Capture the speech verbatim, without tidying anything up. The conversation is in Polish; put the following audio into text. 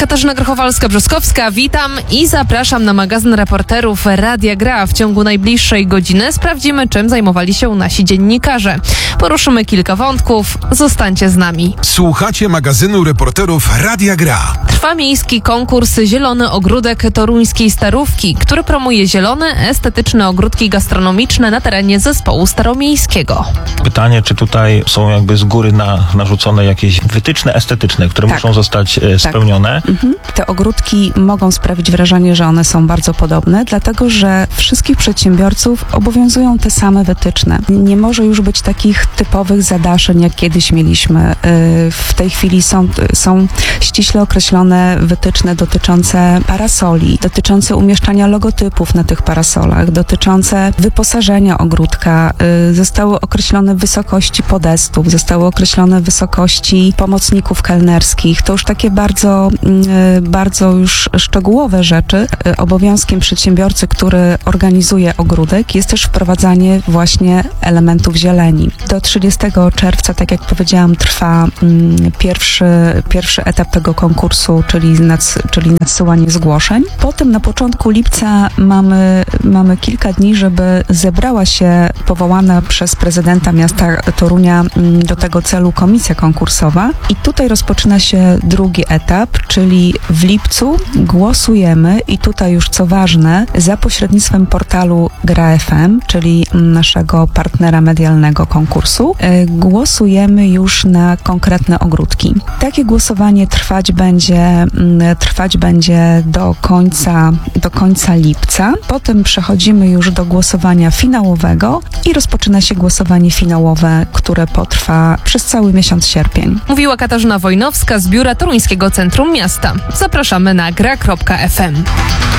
Katarzyna Grochowalska-Brzoskowska, witam i zapraszam na magazyn reporterów Radia Gra. W ciągu najbliższej godziny sprawdzimy, czym zajmowali się nasi dziennikarze. Poruszymy kilka wątków, zostańcie z nami. Słuchacie magazynu reporterów Radia Gra. Trwa miejski konkurs Zielony Ogródek Toruńskiej Starówki, który promuje zielone, estetyczne ogródki gastronomiczne na terenie zespołu staromiejskiego. Pytanie, czy tutaj są jakby z góry na, narzucone jakieś wytyczne estetyczne, które tak. muszą zostać e, spełnione? Tak. Mhm. Te ogródki mogą sprawić wrażenie, że one są bardzo podobne, dlatego że wszystkich przedsiębiorców obowiązują te same wytyczne. Nie może już być takich typowych zadaszeń, jak kiedyś mieliśmy. W tej chwili są, są ściśle określone wytyczne dotyczące parasoli, dotyczące umieszczania logotypów na tych parasolach, dotyczące wyposażenia ogródka. Zostały określone wysokości podestów, zostały określone wysokości pomocników kelnerskich. To już takie bardzo, bardzo już szczegółowe rzeczy. Obowiązkiem przedsiębiorcy, który organizuje ogródek, jest też wprowadzanie właśnie elementów zieleni. Do trzydziestego czerwca, tak jak powiedziałam, trwa pierwszy, pierwszy etap tego konkursu, czyli, nad, czyli nadsyłanie zgłoszeń. Potem na początku lipca mamy, mamy kilka dni, żeby zebrała się powołana przez prezydenta miasta Torunia do tego celu komisja konkursowa i tutaj rozpoczyna się drugi etap, czyli w lipcu głosujemy i tutaj już co ważne, za pośrednictwem portalu Gra F M, czyli naszego partnera medialnego konkursu, głosujemy już na konkretne ogródki. Takie głosowanie trwać będzie, trwać będzie do końca, do końca lipca. Potem przechodzimy już do głosowania finałowego i rozpoczyna się głosowanie finałowe, które potrwa przez cały miesiąc sierpień. Mówiła Katarzyna Wojnowska z Biura Toruńskiego Centrum Miasta. Zapraszamy na gra kropka f m.